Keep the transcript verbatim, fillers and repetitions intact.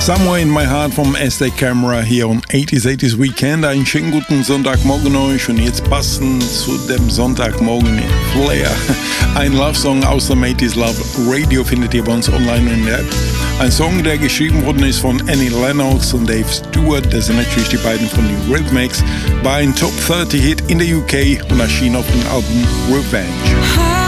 Somewhere in My Heart vom S D Camera hier on eighties eighties Weekend. Einen schönen guten Sonntagmorgen euch und jetzt passend zu dem Sonntagmorgen in Flair. Ein Love-Song aus dem eighties Love Radio findet ihr bei uns online in der App. Ein Song, der geschrieben worden ist von Annie Lennox und Dave Stewart. Das sind natürlich die beiden von den Rhythmics. War ein Top thirty Hit in der U K und erschien auf dem Album Revenge.